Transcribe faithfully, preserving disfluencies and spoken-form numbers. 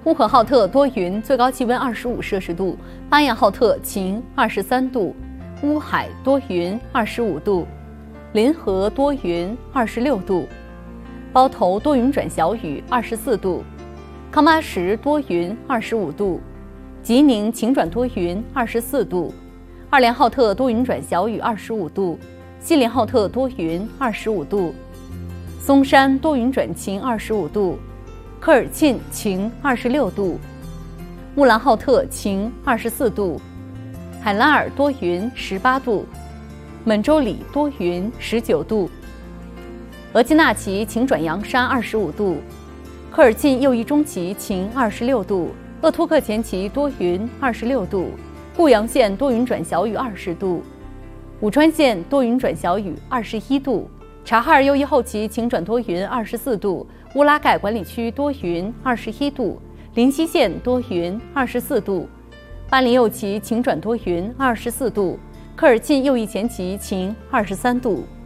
呼和浩特多云，最高气温二十五摄氏度；巴彦浩特晴，二十三度；乌海多云，二十五度；临河多云，二十六度；包头多云转小雨，二十四度；康巴什多云，二十五度；吉宁晴转多云，二十四度；二连浩特多云转小雨，二十五度；锡林浩特多云，二十五度；松山多云转晴，二十五度；科尔沁晴，二十六度；乌兰浩特晴，二十四度；海拉尔多云，十八度；满洲里多云，十九度；额济纳旗晴转扬沙，二十五度；科尔沁右翼中旗晴，二十六度；鄂图克前旗多云，二十六度；固阳县多云转小雨，二十度；武川县多云转小雨，二十一度；察哈尔右翼后旗晴转多云，二十四度；乌拉盖管理区多云，二十一度；临西县多云，二十四度；巴林右旗晴转多云，二十四度；科尔沁右翼前旗晴，二十三度。